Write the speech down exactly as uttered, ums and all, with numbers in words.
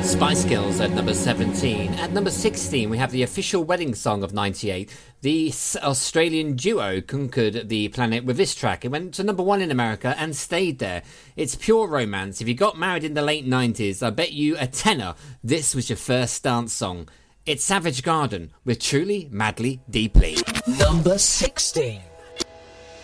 Spice Girls at number seventeen. At number sixteen, we have the official wedding song of ninety-eight. The Australian duo conquered the planet with this track. It went to number one in America and stayed there. It's pure romance. If you got married in the late nineties, I bet you a tenner this was your first dance song. It's Savage Garden with Truly, Madly, Deeply. Number sixteen.